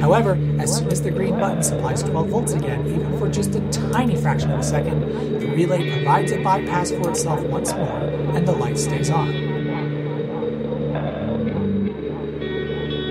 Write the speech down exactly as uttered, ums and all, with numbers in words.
However, as soon as the green button supplies twelve volts again, even for just a tiny fraction of a second, the relay provides a bypass for itself once more, and the light stays on.